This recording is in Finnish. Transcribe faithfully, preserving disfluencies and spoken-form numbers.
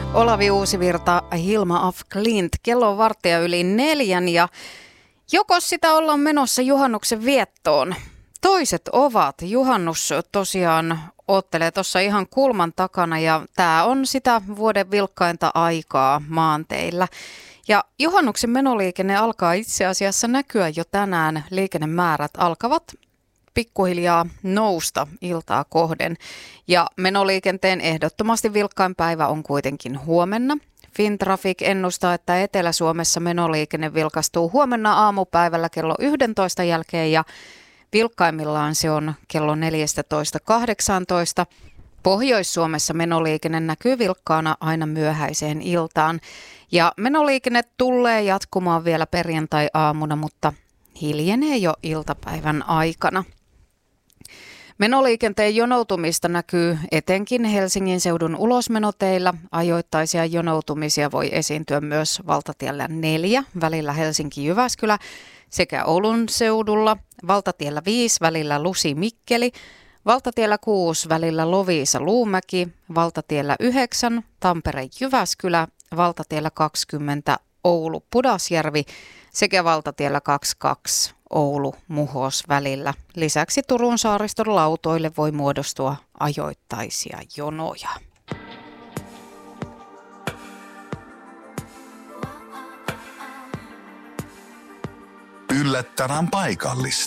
Olavi Uusivirta, Hilma af Klint. Kello on varttia yli neljän ja joko sitä ollaan menossa juhannuksen viettoon. Toiset ovat. Juhannus tosiaan oottelee tuossa ihan kulman takana ja tämä on sitä vuoden vilkkainta aikaa maanteillä. Ja juhannuksen menoliikenne alkaa itse asiassa näkyä jo tänään. Liikennemäärät alkavat pikkuhiljaa nousta iltaa kohden. Ja menoliikenteen ehdottomasti vilkkain päivä on kuitenkin huomenna. Fintraffic ennustaa, että Etelä-Suomessa menoliikenne vilkastuu huomenna aamupäivällä kello yksitoista jälkeen ja vilkkaimmillaan se on kello neljätoista kahdeksantoista. Pohjois-Suomessa menoliikenne näkyy vilkkaana aina myöhäiseen iltaan. Ja menoliikenne tulee jatkumaan vielä perjantai-aamuna, mutta hiljenee jo iltapäivän aikana. Menoliikenteen jonoutumista näkyy etenkin Helsingin seudun ulosmenoteillä. Ajoittaisia jonoutumisia voi esiintyä myös valtatiellä neljä välillä Helsinki-Jyväskylä sekä Oulun seudulla, valtatiellä viisi välillä Lusi-Mikkeli, valtatiellä kuusi välillä Loviisa-Luumäki, valtatiellä yhdeksän Tampere-Jyväskylä, valtatiellä kaksikymmentä Oulu-Pudasjärvi sekä valtatiellä kaksikymmentäkaksi Oulu-Muhos välillä. Lisäksi Turun saariston lautoille voi muodostua ajoittaisia jonoja. Yllättävän paikallista.